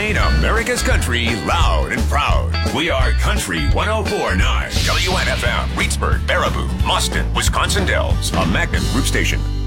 Playing America's country loud and proud. We are Country 104.9 WNFM, Reedsburg, Baraboo, Boston, Wisconsin Dells, a Magnum Group station.